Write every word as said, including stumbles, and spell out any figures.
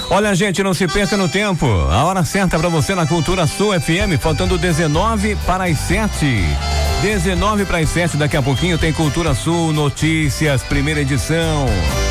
Olha, gente, não se perca no tempo. A hora certa para você na Cultura Sul F M, faltando dezenove para as sete. dezenove para as sete, daqui a pouquinho tem Cultura Sul Notícias, primeira edição.